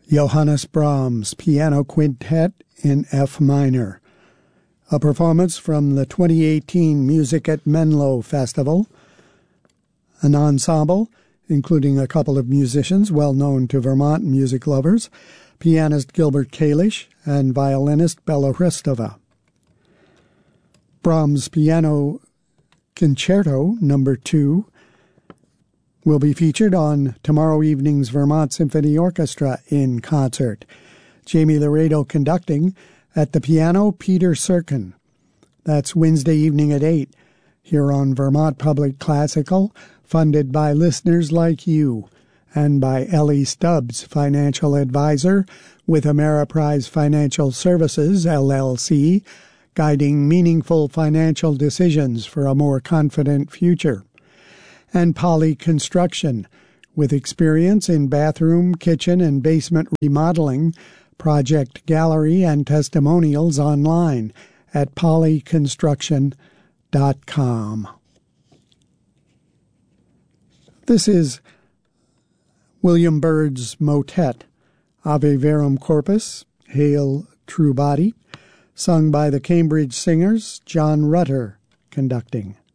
Johannes Brahms Piano Quintet in F minor, a performance from the 2018 Music at Menlo Festival, an ensemble including a couple of musicians well known to Vermont music lovers, pianist Gilbert Kalish and violinist Bela Hristova. Brahms Piano Concerto No. 2 will be featured on tomorrow evening's Vermont Symphony Orchestra in concert. Jamie Laredo conducting at the piano, Peter Serkin. That's Wednesday evening at 8 here on Vermont Public Classical, funded by listeners like you and by Ellie Stubbs, financial advisor with Ameriprise Financial Services, LLC, guiding meaningful financial decisions for a more confident future. And Poly Construction, with experience in bathroom, kitchen, and basement remodeling, project gallery and testimonials online at polyconstruction.com. This is William Byrd's motet, Ave Verum Corpus, Hail True Body, sung by the Cambridge Singers, John Rutter conducting.